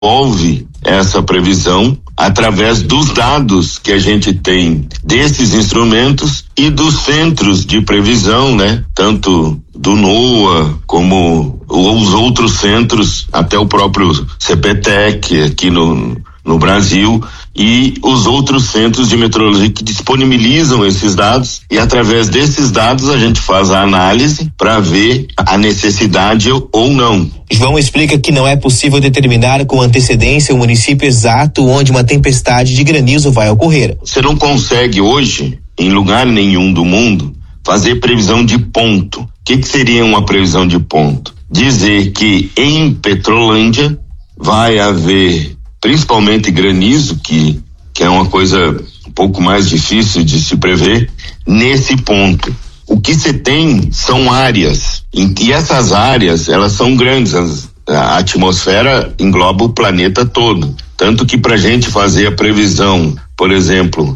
desenvolve essa previsão através dos dados que a gente tem desses instrumentos e dos centros de previsão, né? Tanto do NOAA como os outros centros, até o próprio CPTEC aqui no Brasil, e os outros centros de meteorologia que disponibilizam esses dados, e através desses dados a gente faz a análise para ver a necessidade ou não. João explica que não é possível determinar com antecedência o município exato onde uma tempestade de granizo vai ocorrer. Você não consegue hoje, em lugar nenhum do mundo, fazer previsão de ponto. O que seria uma previsão de ponto? Dizer que em Petrolândia vai haver principalmente granizo, que é uma coisa um pouco mais difícil de se prever, nesse ponto. O que você tem são áreas, e essas áreas, elas são grandes, a atmosfera engloba o planeta todo, tanto que pra gente fazer a previsão, por exemplo,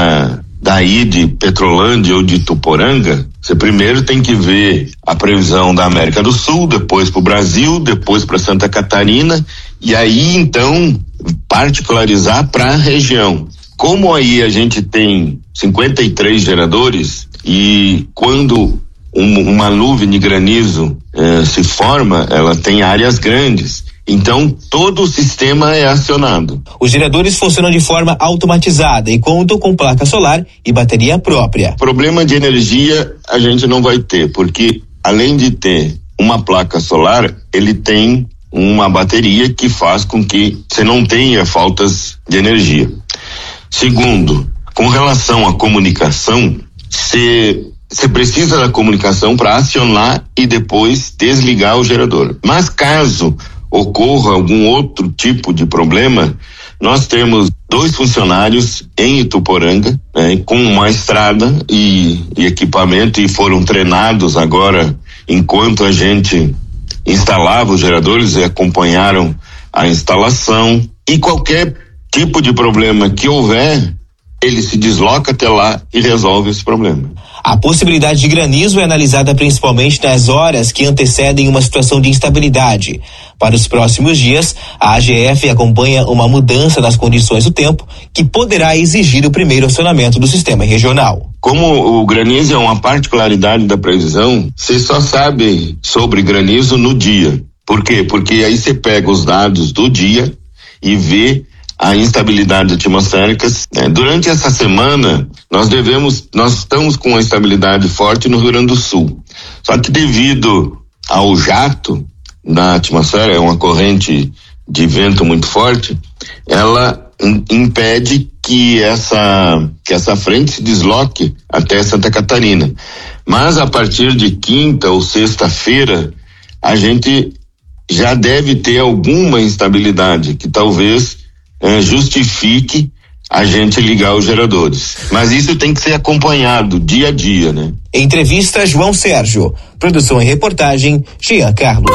daí de Petrolândia ou de Tuporanga, você primeiro tem que ver a previsão da América do Sul, depois pro Brasil, depois para Santa Catarina, e aí então particularizar para a região. Como aí a gente tem 53 geradores e quando uma nuvem de granizo se forma, ela tem áreas grandes. Então, todo o sistema é acionado. Os geradores funcionam de forma automatizada e contam com placa solar e bateria própria. Problema de energia a gente não vai ter, porque além de ter uma placa solar, ele tem uma bateria que faz com que você não tenha faltas de energia. Segundo, com relação à comunicação, você precisa da comunicação para acionar e depois desligar o gerador. Mas caso ocorra algum outro tipo de problema, nós temos 2 funcionários em Ituporanga, né, com uma estrada e equipamento, e foram treinados agora enquanto a gente instalava os geradores e acompanharam a instalação, e qualquer tipo de problema que houver, ele se desloca até lá e resolve esse problema. A possibilidade de granizo é analisada principalmente nas horas que antecedem uma situação de instabilidade. Para os próximos dias, a AGF acompanha uma mudança nas condições do tempo que poderá exigir o primeiro acionamento do sistema regional. Como o granizo é uma particularidade da previsão, você só sabe sobre granizo no dia. Por quê? Porque aí você pega os dados do dia e vê a instabilidade atmosférica. Durante essa semana, nós estamos com uma instabilidade forte no Rio Grande do Sul. Só que devido ao jato da atmosfera, é uma corrente de vento muito forte, ela impede que essa frente se desloque até Santa Catarina. Mas a partir de quinta ou sexta-feira, a gente já deve ter alguma instabilidade que talvez justifique a gente ligar os geradores. Mas isso tem que ser acompanhado dia a dia, né? Entrevista João Sérgio. Produção e reportagem Jean Carlos.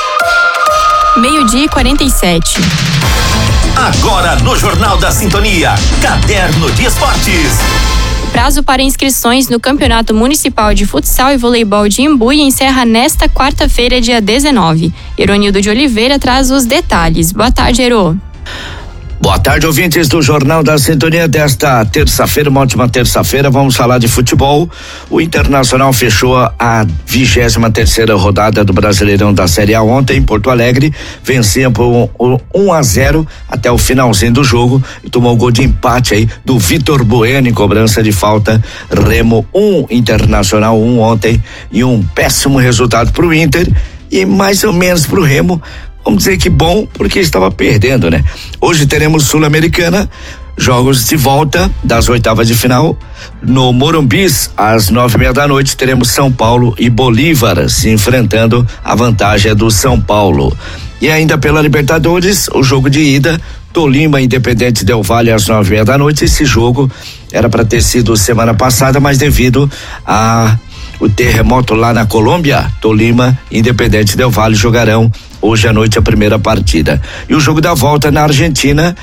12:47. Agora no Jornal da Sintonia, Caderno de Esportes. Prazo para inscrições no Campeonato Municipal de Futsal e Voleibol de Imbuí encerra nesta quarta-feira, dia 19. Eronildo de Oliveira traz os detalhes. Boa tarde, Ero. Boa tarde, ouvintes do Jornal da Sintonia desta terça-feira, uma ótima terça-feira. Vamos falar de futebol. O Internacional fechou a 23ª rodada do Brasileirão da Série A ontem em Porto Alegre, vencia por 1-0 até o finalzinho do jogo e tomou o gol de empate aí do Vitor Bueno em cobrança de falta. Remo 1, Internacional 1 ontem, e um péssimo resultado pro Inter e mais ou menos pro Remo. Vamos dizer que bom, porque estava perdendo, né? Hoje teremos Sul-Americana, jogos de volta das oitavas de final. No Morumbi, às 9:30 da noite, teremos São Paulo e Bolívar se enfrentando. A vantagem é do São Paulo. E ainda pela Libertadores, o jogo de ida, Tolima Independente Del Valle às 9:30 da noite. Esse jogo era para ter sido semana passada, mas devido o terremoto lá na Colômbia, Tolima Independente Del Valle jogarão hoje à noite a primeira partida. E o jogo da volta na Argentina,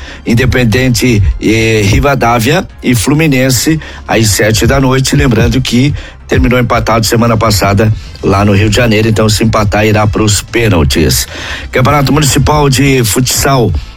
Independente Rivadavia e Fluminense às 7 da noite, lembrando que terminou empatado semana passada lá no Rio de Janeiro, então se empatar irá para os pênaltis. Campeonato Municipal de Futsal